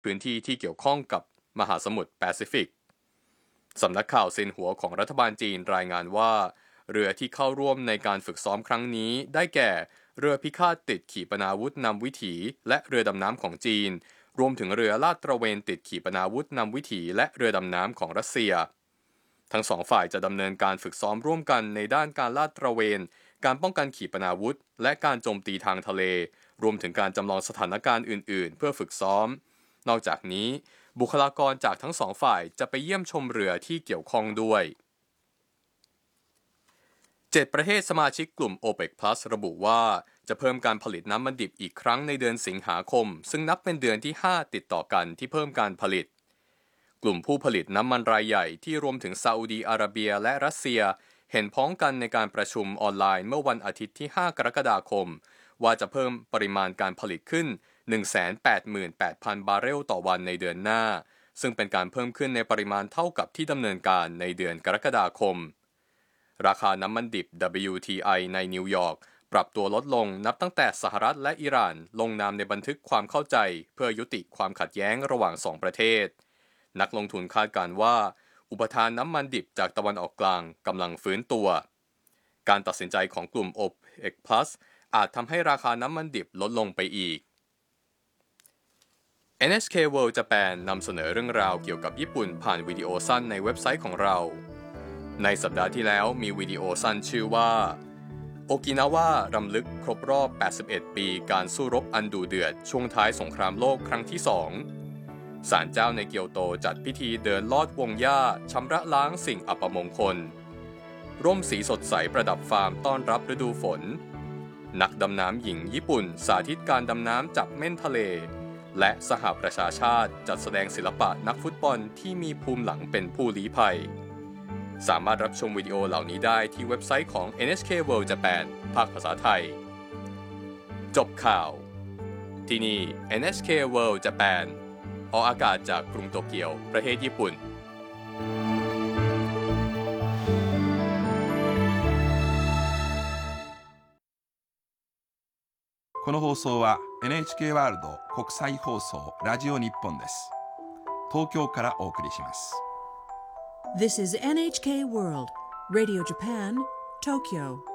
พื้นที่ที่เกี่ยวข้องกับมหาสมุทรแปซิฟิกสำนักข่าวซินหัวของรัฐบาลจีนรายงานว่าเรือที่เข้าร่วมในการฝึกซ้อมครั้งนี้ได้แก่เรือพิฆาตติดขีปนาวุธนำวิถีและเรือดำน้ำของจีนรวมถึงเรือลาดตระเวนติดขีปนาวุธนำวิถีและเรือดำน้ำของรัสเซียทั้งสองฝ่ายจะดำเนินการฝึกซ้อมร่วมกันในด้านการลาดตระเวนการป้องกันขีปนาวุธและการโจมตีทางทะเลรวมถึงการจำลองสถานการณ์อื่นๆเพื่อฝึกซ้อมนอกจากนี้บุคลากรจากทั้งสองฝ่ายจะไปเยี่ยมชมเรือที่เกี่ยวข้องด้วย7 ประเทศสมาชิกกลุ่ม OPEC Plus ระบุว่าจะเพิ่มการผลิตน้ำมันดิบอีกครั้งในเดือนสิงหาคมซึ่งนับเป็นเดือนที่5ติดต่อกันที่เพิ่มการผลิตกลุ่มผู้ผลิตน้ำมันรายใหญ่ที่รวมถึงซาอุดีอาระเบียและรัสเซียเห็นพ้องกันในการประชุมออนไลน์เมื่อวันอาทิตย์ที่5กรกฎาคมว่าจะเพิ่มปริมาณการผลิตขึ้น 188,000 บาร์เรลต่อวันในเดือนหน้าซึ่งเป็นการเพิ่มขึ้นในปริมาณเท่ากับที่ดำเนินการในเดือนกรกฎาคมราคาน้ำมันดิบ WTI ในนิวยอร์กปรับตัวลดลงนับตั้งแต่สหรัฐและอิหร่านลงนามในบันทึกความเข้าใจเพื่อยุติความขัดแย้งระหว่าง2 ประเทศนักลงทุนคาดการณ์ว่าอุปทานน้ำมันดิบจากตะวันออกกลางกำลังฟื้นตัวการตัดสินใจของกลุ่ม OPEC Plus อาจทำให้ราคาน้ำมันดิบลดลงไปอีก NHK World Japan นำเสนอเรื่องราวเกี่ยวกับญี่ปุ่นผ่านวิดีโอสั้นในเว็บไซต์ของเราในสัปดาห์ที่แล้วมีวิดีโอสั้นชื่อว่าโอกินาวารำลึกครบรอบ81 ปีการสู้รบอันดุเดือดช่วงท้ายสงครามโลกครั้งที่2ศาลเจ้าในเกียวโตจัดพิธีเดินลอดวงหญ้าชำระล้างสิ่งอัปมงคลร่มสีสดใสประดับฟาร์มต้อนรับฤดูฝนนักดำน้ำหญิงญี่ปุ่นสาธิตการดำน้ำจับเม่นทะเลและสหประชาชาติจัดแสดงศิลปะนักฟุตบอลที่มีภูมิหลังเป็นผู้ลี้ภัยสามารถรับชมวิดีโอเหล่านี้ได้ที่เว็บไซต์ของ NHK World Japan ภาคภาษาไทยจบข่าวที่นี่ NHK World Japan ออกอากาศจากกรุงโตเกียวประเทศญี่ปุ่นこの放送は NHK ワールド国際放送ラジオ日本です。東京からお送りします。 This is NHK World, Radio Japan, Tokyo.